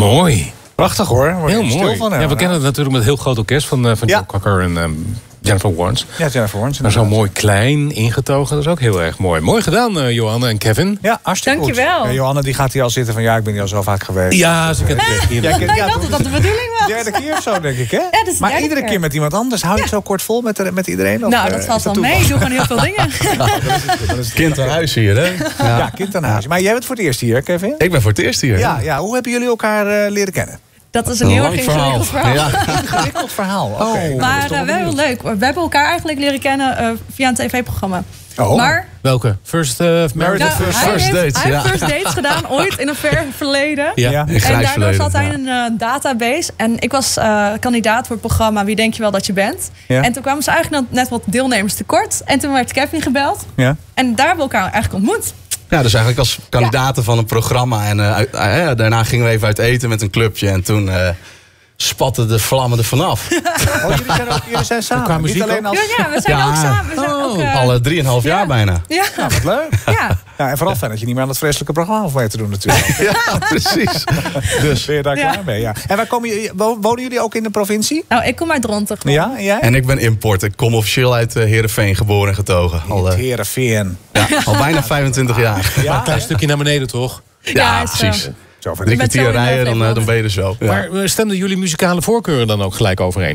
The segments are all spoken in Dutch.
Mooi. Prachtig hoor. Word je Heel stil mooi. van, Ja, we kennen het natuurlijk met een heel groot orkest van Joe Cocker en Jennifer Warnes. Ja, Jennifer Warnes. Maar zo mooi klein ingetogen, dat is ook heel erg mooi. Mooi gedaan, Johanne en Kevin. Ja, hartstikke goed. Dankjewel. Ja, Johanne die gaat hier al zitten van ik ben hier al zo vaak geweest. Ja, ze kent het hier. Ja, Ik dacht dat de bedoeling was. derde keer of zo, denk ik, hè? Ja, dat is de maar derde iedere keer. keer met iemand anders. Hou je het zo kort vol met iedereen? Of, Nou, dat valt wel mee. Ik doe gewoon heel veel dingen. Kind aan huis hier, hè? Ja, kind aan huis. Maar jij bent voor het eerst hier, Kevin? Ik ben voor het eerst hier. Ja, hoe hebben jullie elkaar leren kennen? Dat is een heel erg ingewikkeld verhaal. Ja. Ingewikkeld verhaal. Oké. Maar we hebben heel leuk. We hebben elkaar eigenlijk leren kennen via een tv-programma. Oh. Maar Welke? First Married Nou, at First hij First heeft dates, ja. first dates gedaan ooit in een ver verleden. Ja. Ja. In En grijs daardoor verleden, zat hij ja. in een database. En ik was kandidaat voor het programma Wie denk je wel dat je bent? Ja. En toen kwamen ze eigenlijk net wat deelnemers tekort. En toen werd Kevin gebeld. Ja. En daar hebben we elkaar eigenlijk ontmoet. Ja, dus eigenlijk als kandidaten van een programma. En daarna gingen we even uit eten met een clubje. En toen spatten de vlammen er vanaf. Oh, jullie zijn samen. Qua muziek Niet alleen als... Ja, we zijn Ja. ook samen. We zijn ook, Alle 3,5 jaar bijna. Ja, Nou, wat leuk. ja. Ja, en vooral fijn dat je niet meer aan het vreselijke programma hoeft mee te doen natuurlijk. Ja, precies. Dus. Ben je daar Ja. klaar mee? Ja. En waar wonen jullie ook in de provincie? Nou, ik kom uit Dronten. Ja, en jij? En ik ben import. Ik kom officieel uit Heerenveen, geboren en getogen. Heerenveen. Al bijna 25 jaar. Maar een klein stukje naar beneden, toch? Ja, is, precies. Zo ver. 3 bent kwartier zo in rijden, Flevoland. dan ben je er zo. Ja. Maar stemden jullie muzikale voorkeuren dan ook gelijk overeen?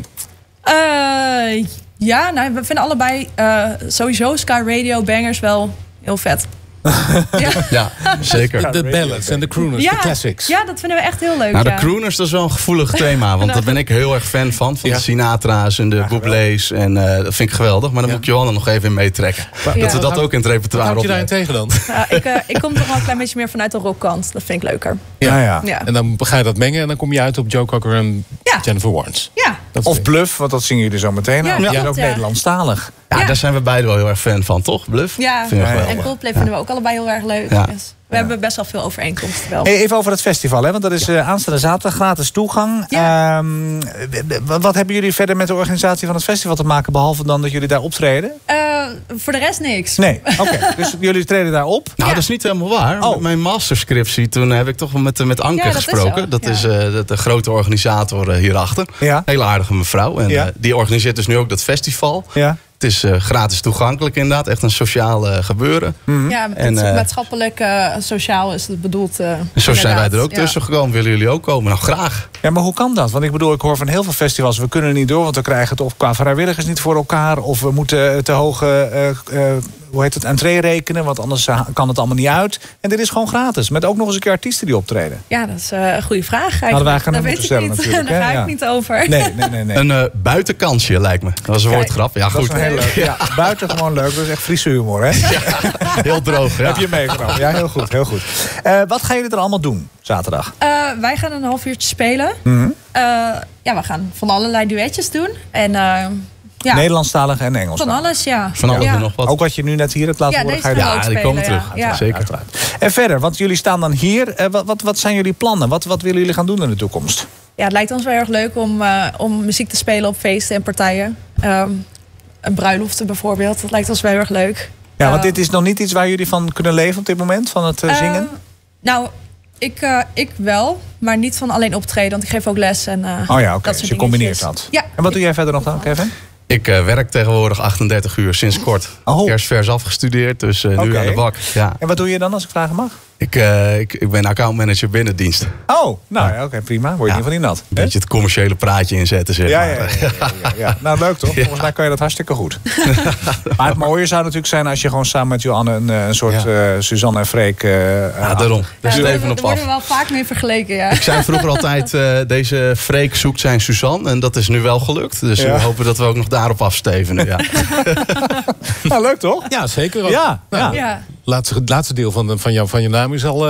Ja, nou, we vinden allebei sowieso Sky Radio Bangers wel heel vet. Ja, zeker. De ballads en de crooners, de classics. Ja, dat vinden we echt heel leuk. Nou, de ja. crooners, dat is wel een gevoelig thema. Want daar ben ik heel erg fan van. Van Ja. de Sinatra's en de Bublés. En dat vind ik geweldig. Maar dan moet ik Johanna nog even in meetrekken. Dat we dat ook in het repertoire Houd je daarin opnemen. tegen dan? Ik kom toch wel een klein beetje meer vanuit de rockkant. Dat vind ik leuker. Ja. Ja. En dan ga je dat mengen en dan kom je uit op Joe Cocker en Ja. Jennifer Warnes. Ja. Dat Of Bluff, want dat zingen jullie zo meteen. Ja, aan. Dat is ja. ook Ja. Nederlandstalig. Ja, Ja. daar zijn we beide wel heel erg fan van, toch? Bluff? Ja, Vind ik Ja, ja. geweldig. en Coldplay vinden we ook allebei heel erg leuk. Ja. Dus we hebben best wel veel overeenkomsten wel. Hey, even over het festival, hè? Want dat is aanstaande zaterdag gratis toegang. Ja. Wat hebben jullie verder met de organisatie van het festival te maken, behalve dan dat jullie daar optreden? Voor de rest niks. Nee, oké. Dus jullie treden daar op. Nou, Ja. dat is niet helemaal waar. Oh. Met mijn masterscriptie, toen heb ik toch wel met Anke Ja, dat is gesproken. zo. Dat Ja. is de grote organisator hierachter. Ja. Hele aardige mevrouw. En Ja. die organiseert dus nu ook dat festival. Ja. Het is gratis toegankelijk inderdaad. Echt een sociaal gebeuren. Ja, En, maatschappelijk, sociaal is het bedoeld. En zo zijn wij er ook inderdaad. tussen gekomen. Willen jullie ook komen? Nou, graag. Ja, maar hoe kan dat? Want ik bedoel, ik hoor van heel veel festivals, we kunnen er niet door, want we krijgen het of qua vrijwilligers niet voor elkaar, of we moeten te hoge entree rekenen, want anders kan het allemaal niet uit. En dit is gewoon gratis, met ook nog eens een keer artiesten die optreden. Ja, dat is een goede vraag. Hadden wij gaan Dat moeten weet ik stellen niet. natuurlijk, Daar hè? ga ik Ja. niet over. Nee. Een buitenkansje lijkt me. Dat was een Kijk, woordgrap. Ja, Dat is goed. een hele leuke. Ja, buitengewoon leuk. Dat is echt Friese humor, hè? Heel droog. Ja. Heb je meegenomen? Ja, heel goed, heel goed. Wat gaan jullie er allemaal doen zaterdag? Wij gaan een half uurtje spelen. Mhm. We gaan van allerlei duetjes doen. En Nederlandstalig en Engels. van alles, ja. Van alles ja. en nog wat. Ook wat je nu net hier hebt laten Ja, horen, deze ga je gaan doen? we ook die komen spelen, terug. ja. Zeker. Uiteraard. En verder, want jullie staan dan hier. Wat zijn jullie plannen? Wat willen jullie gaan doen in de toekomst? Ja, het lijkt ons wel erg leuk om muziek te spelen op feesten en partijen. Een bruiloften bijvoorbeeld. Dat lijkt ons wel heel erg leuk. Ja, want dit is nog niet iets waar jullie van kunnen leven op dit moment, van het zingen? Nou, ik wel, maar niet van alleen optreden, want ik geef ook les. En, Oh ja, oké. dat Dus soort je combineert dingetjes. dat. Ja. En wat doe jij verder nog dan, Kevin? Ik werk tegenwoordig 38 uur sinds kort. Oh. Eerst vers afgestudeerd, dus nu Oké. aan de bak. Ja. En wat doe je dan, als ik vragen mag? Ik ben accountmanager binnendienst. Oh, nou ja, oké, prima. Word je Ja. niet van die nat. Een beetje het commerciële praatje inzetten, zeg Ja, maar. ja. Nou, leuk toch? Volgens mij kan je dat hartstikke goed. Maar het mooie zou natuurlijk zijn als je gewoon samen met Johanne een soort Suzanne en Freek... Ja, daarom. Daar Ja, steven daar op worden af. we wel vaak mee vergeleken, ja. Ik zei vroeger altijd, deze Freek zoekt zijn Suzanne. En dat is nu wel gelukt. Dus Ja. we hopen dat we ook nog daarop afstevenen. Ja. Nou, leuk toch? Ja, zeker ook. Ja, Nou, ja. Ja. Laatste deel van je naam is al